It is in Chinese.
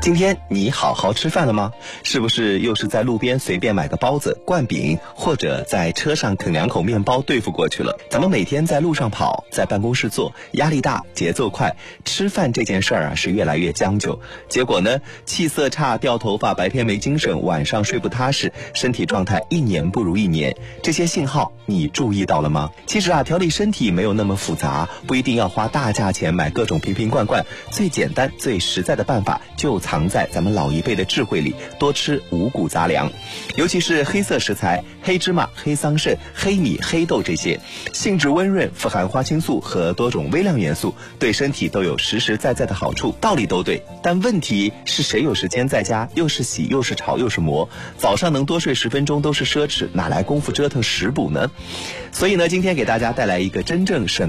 今天你好好吃饭了吗？是不是又是在路边随便买个包子、灌饼，或者在车上啃2口面包对付过去了？咱们每天在路上跑，在办公室坐，压力大，节奏快，吃饭这件事儿是越来越将就。结果呢，气色差、掉头发、白天没精神、晚上睡不踏实，身体状态1年不如1年。这些信号你注意到了吗？其实调理身体没有那么复杂，不一定要花大价钱买各种瓶瓶罐罐，最简单最实在的办法就藏在咱们老一辈的智慧里，多吃五谷杂粮，尤其是黑色食材，黑芝麻、黑桑葚、黑米、黑豆这些，性质温润，富含花青素和多种微量元素，对身体都有实实在在的好处，道理都对。但问题是谁有时间在家又是洗又是炒又是磨，早上能多睡10分钟都是奢侈，哪来功夫折腾食补呢？所以呢，今天给大家带来一个真正省